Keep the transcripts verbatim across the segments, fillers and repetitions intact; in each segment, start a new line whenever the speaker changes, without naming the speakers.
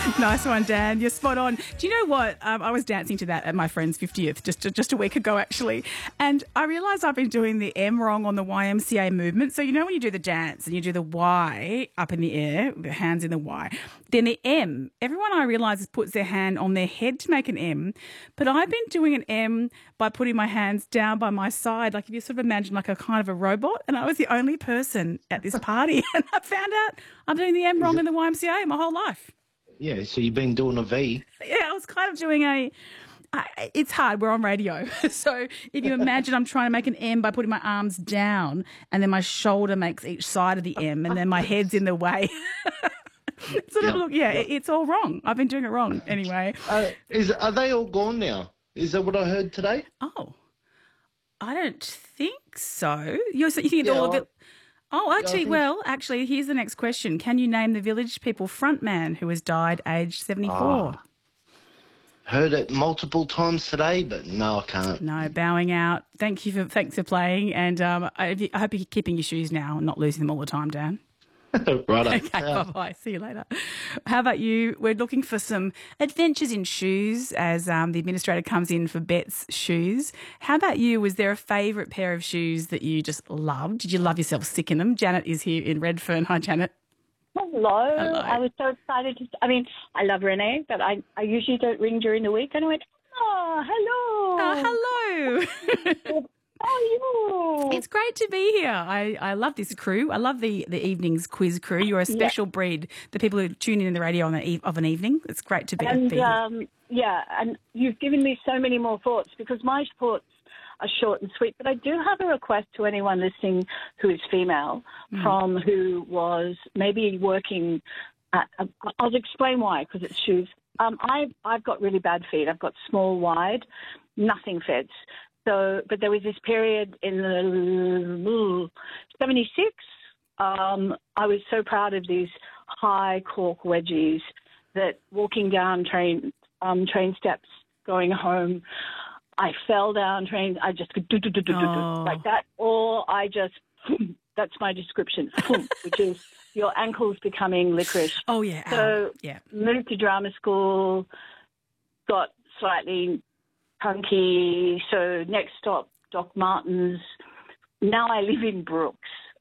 Nice one, Dan. You're spot on. Do you know what? Um, I was dancing to that at my friend's fiftieth just just a week ago, actually. And I realised I've been doing the M wrong on the Y M C A movement. So you know when you do the dance and you do the Y up in the air, the hands in the Y, then the M, everyone I realise puts their hand on their head to make an M. But I've been doing an M by putting my hands down by my side, like if you sort of imagine like a kind of a robot. And I was the only person at this party. And I found out I'm doing the M wrong in the Y M C A my whole life.
Yeah, so you've been doing a V.
Yeah, I was kind of doing a... I, it's hard. We're on radio. So if you imagine I'm trying to make an M by putting my arms down and then my shoulder makes each side of the M and then my head's in the way. sort of
Yeah,
look, yeah,
yeah.
it, it's all wrong. I've been doing it wrong anyway.
Uh, is Are they all gone now? Is that what I heard today?
Oh, I don't think so. You're, so you think it's
Yeah,
all of
I-
it... Oh, actually,
think-
well, actually, here's the next question. Can you name the Village People frontman who has died aged seventy-four?
Ah. Heard it multiple times today, but no, I can't.
No, bowing out. Thank you for thanks for playing, and um, I, I hope you're keeping your shoes now and not losing them all the time, Dan.
Right.
Okay, bye bye. See you later. How about you? We're looking for some adventures in shoes as um, the administrator comes in for Bet's shoes. How about you? Was there a favourite pair of shoes that you just loved? Did you love yourself sick in them? Janet is here in Redfern. Hi, Janet.
Hello.
Hello.
I was so excited. To, I mean, I love Renee, but I, I usually don't ring during the week. And I went, oh, hello.
Oh, hello.
How are you?
It's great to be here. I, I love this crew. I love the, the evening's quiz crew. You're a special yeah. breed, the people who tune in in the radio on the eve of an evening. It's great to be,
and,
be here.
Um, yeah, and you've given me so many more thoughts because my thoughts are short and sweet. But I do have a request to anyone listening who is female mm. from who was maybe working at, uh, I'll explain why, because it's shoes. Um, I've, I've got really bad feet. I've got small, wide, nothing fits. So, but there was this period in the seventy-six. Um, I was so proud of these high cork wedgies that walking down train um, train steps going home, I fell down train. I just could do do do do do
Oh.
like that, or I just that's my description, which is your ankles becoming licorice.
Oh yeah.
So
ow. Yeah.
moved to drama school, got slightly punky, so next stop, Doc Martens. Now I live in Brooks.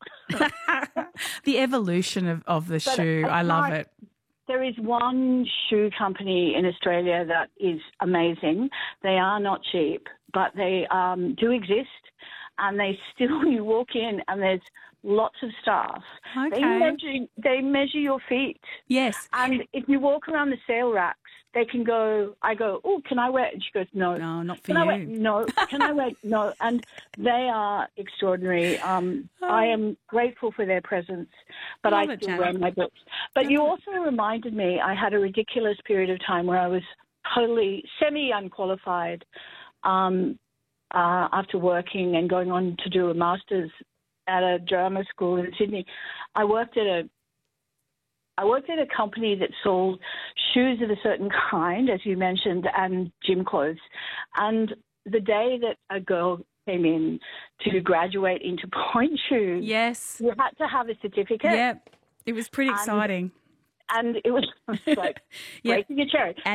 The evolution of, of the
But
shoe. I love
apart-
it.
There is one shoe company in Australia that is amazing. They are not cheap, but they um, do exist, and they still, you walk in and there's lots of staff.
Okay.
They measure, they measure your feet.
Yes.
And if you walk around the sale racks, they can go, I go, oh, can I wear it? And she goes, no.
No, not for
Can
you.
I wear, no. Can I wear, no. And they are extraordinary. Um,
Oh.
I am grateful for their presence, but
Love
I
it,
still
Janet.
wear my boots. But you also reminded me, I had a ridiculous period of time where I was totally semi-unqualified um, uh, after working and going on to do a master's at a drama school in Sydney. I worked at a I worked at a company that sold shoes of a certain kind, as you mentioned, and gym clothes. And the day that a girl came in to graduate into point shoes,
Yes.
you had to have a certificate.
Yep. It was pretty
And-
exciting.
And it was like
Yeah.
breaking a cherry.